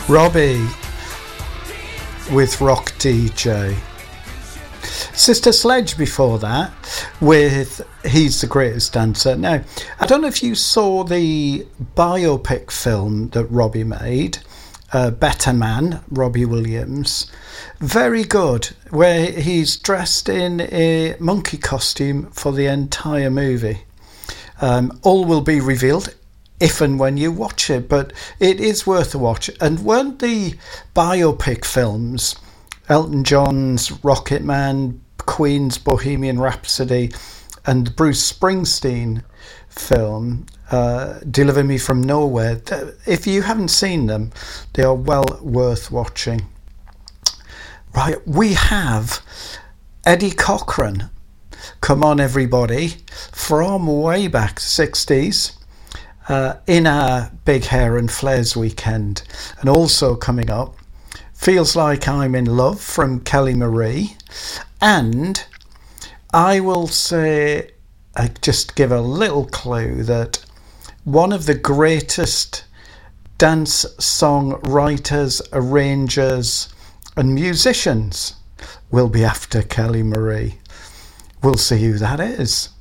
Robbie with Rock DJ. Sister Sledge before that with He's the Greatest Dancer. Now, I don't know if you saw the biopic film that Robbie made, Better Man, Robbie Williams. Very good, where he's dressed in a monkey costume for the entire movie. All will be revealed if and when you watch it, but it is worth a watch. And weren't the biopic films, Elton John's Rocket Man, Queen's Bohemian Rhapsody, and the Bruce Springsteen film, Deliver Me From Nowhere, if you haven't seen them, they are well worth watching. Right, we have Eddie Cochran, Come On Everybody, from way back 60s, in our Big Hair and Flares weekend. And also coming up, Feels Like I'm in Love from Kelly Marie. And I will say, I just give a little clue that one of the greatest dance song writers, arrangers and musicians will be after Kelly Marie. We'll see who that is.